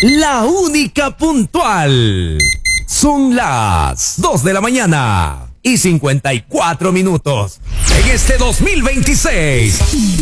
la única puntual. Son las 2 de la mañana y 54 minutos. En este 2026,